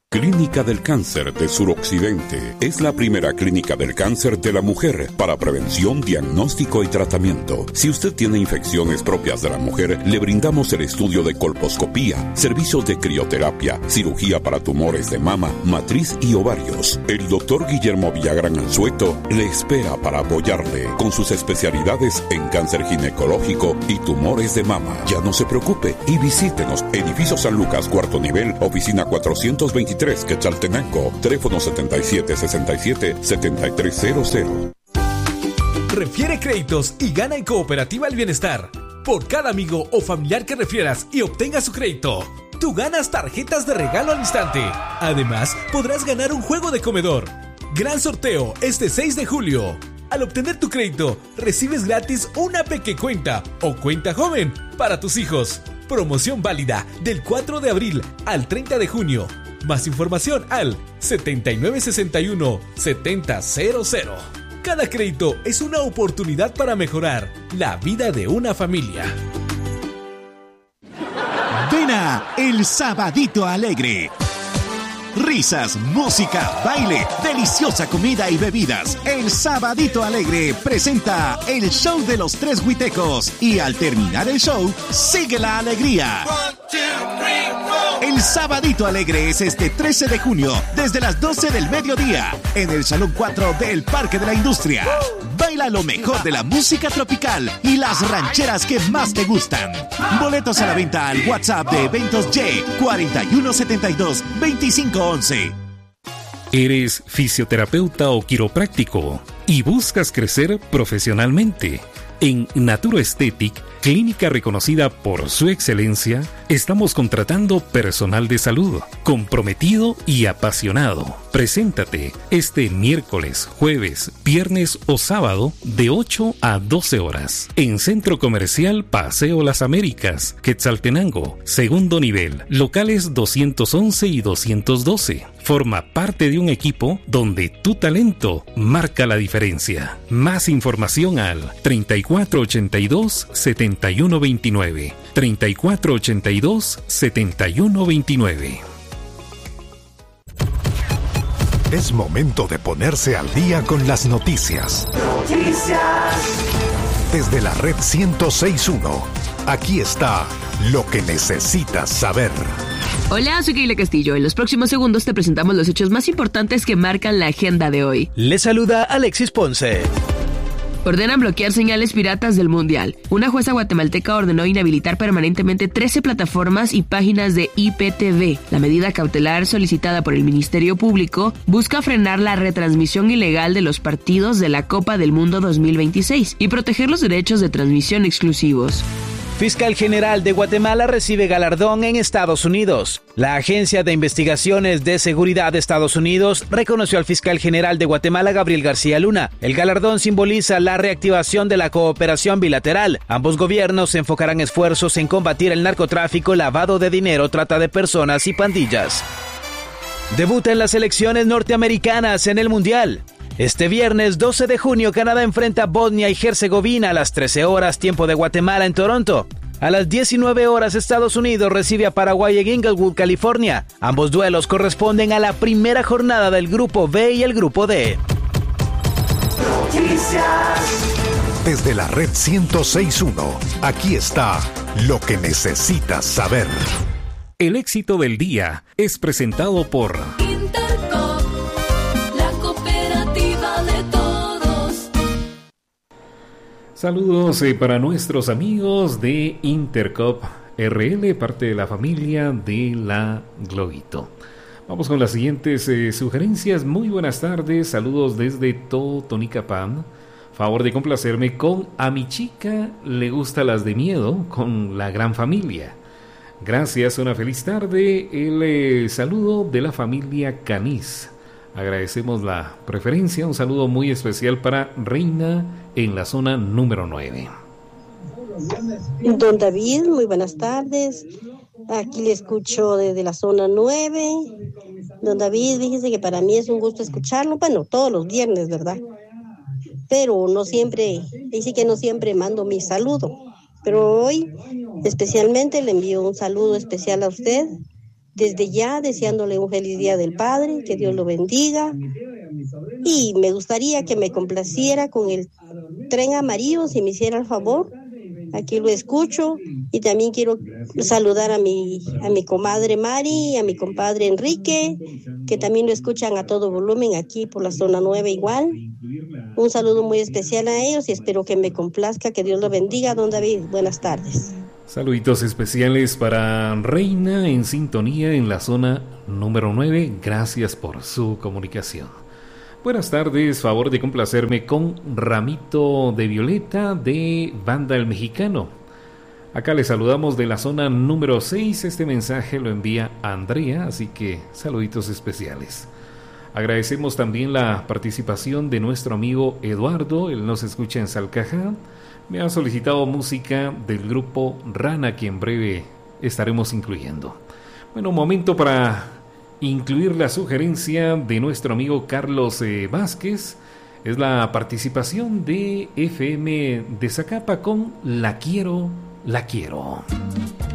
Clínica del Cáncer de Suroccidente es la primera clínica del cáncer de la mujer para prevención, diagnóstico y tratamiento. Si usted tiene infecciones propias de la mujer, le brindamos el estudio de colposcopía, servicios de crioterapia, cirugía para tumores de mama, matriz y ovarios. El doctor Guillermo Villagrán Anzueto le espera para apoyarle con sus especialidades en cáncer ginecológico y tumores de mama. Ya no se preocupe y visítenos. Edificio San Lucas, cuarto nivel, oficina 423, Quetzaltenango, teléfono 7767-7300. Refiere créditos y gana en Cooperativa El Bienestar. Por cada amigo o familiar que refieras y obtenga su crédito, tú ganas tarjetas de regalo al instante. Además, podrás ganar un juego de comedor. Gran sorteo este 6 de julio. Al obtener tu crédito, recibes gratis una pequecuenta o cuenta joven para tus hijos. Promoción válida del 4 de abril al 30 de junio. Más información al 7961-7000. Cada crédito es una oportunidad para mejorar la vida de una familia. Ven a El Sabadito Alegre. Risas, música, baile, deliciosa comida y bebidas. El Sabadito Alegre presenta el show de los tres huitecos y al terminar el show, sigue la alegría. El Sabadito Alegre es este 13 de junio desde las 12 del mediodía en el Salón 4 del Parque de la Industria. Baila lo mejor de la música tropical y las rancheras que más te gustan. Boletos a la venta al WhatsApp de Eventos Y 4172-2511. ¿Eres fisioterapeuta o quiropráctico y buscas crecer profesionalmente? En Naturo Aesthetic, clínica reconocida por su excelencia, estamos contratando personal de salud, comprometido y apasionado. Preséntate este miércoles, jueves, viernes o sábado de 8 a 12 horas en Centro Comercial Paseo Las Américas, Quetzaltenango, segundo nivel, locales 211 y 212. Forma parte de un equipo donde tu talento marca la diferencia. Más información al 3482-7129. 3482-7129. Es momento de ponerse al día con las noticias. Desde la red 106.1, aquí está lo que necesitas saber. Hola, soy Keila Castillo. En los próximos segundos te presentamos los hechos más importantes que marcan la agenda de hoy. Les saluda Alexis Ponce. Ordenan bloquear señales piratas del Mundial. Una jueza guatemalteca ordenó inhabilitar permanentemente 13 plataformas y páginas de IPTV. La medida cautelar solicitada por el Ministerio Público busca frenar la retransmisión ilegal de los partidos de la Copa del Mundo 2026 y proteger los derechos de transmisión exclusivos. Fiscal General de Guatemala recibe galardón en Estados Unidos. La Agencia de Investigaciones de Seguridad de Estados Unidos reconoció al Fiscal General de Guatemala, Gabriel García Luna. El galardón simboliza la reactivación de la cooperación bilateral. Ambos gobiernos enfocarán esfuerzos en combatir el narcotráfico, lavado de dinero, trata de personas y pandillas. Debutan las selecciones norteamericanas en el Mundial. Este viernes 12 de junio, Canadá enfrenta a Bosnia y Herzegovina a las 13 horas, tiempo de Guatemala en Toronto. A las 19 horas, Estados Unidos recibe a Paraguay en Inglewood, California. Ambos duelos corresponden a la primera jornada del Grupo B y el Grupo D. Desde la red 106.1, aquí está lo que necesitas saber. El éxito del día es presentado por Intercop, la cooperativa de todos. Saludos para nuestros amigos de Intercop RL, parte de la familia de la Globito. Vamos con las siguientes sugerencias. Muy buenas tardes, saludos desde Totonicapán. Favor de complacerme con A mi chica le gusta las de miedo, con La Gran Familia. Gracias, una feliz tarde. El saludo de la familia Caniz. Agradecemos la preferencia. Un saludo muy especial para Reina en la zona número 9. Don David, muy buenas tardes. Aquí le escucho desde la zona 9. Don David, fíjese que para mí es un gusto escucharlo. Bueno, todos los viernes, ¿verdad? Pero no siempre, dice que no siempre mando mi saludo. Pero hoy especialmente le envío un saludo especial a usted desde ya deseándole un feliz Día del Padre, que Dios lo bendiga. Y me gustaría que me complaciera con el Tren Amarillo, si me hiciera el favor. Aquí lo escucho y también quiero saludar a mi comadre Mari y a mi compadre Enrique, que también lo escuchan a todo volumen aquí por la zona 9 igual. Un saludo muy especial a ellos y espero que me complazca, que Dios lo bendiga. Don David, buenas tardes. Saluditos especiales para Reina en sintonía en la zona número 9. Gracias por su comunicación. Buenas tardes, favor de complacerme con Ramito de Violeta de Banda El Mexicano. Acá le saludamos de la zona número 6. Este mensaje lo envía Andrea, así que saluditos especiales. Agradecemos también la participación de nuestro amigo Eduardo, él nos escucha en Salcajá. Me ha solicitado música del grupo Rana, que en breve estaremos incluyendo. Bueno, momento para incluir la sugerencia de nuestro amigo Carlos Vázquez. Es la participación de FM de Zacapa con La Quiero, La Quiero.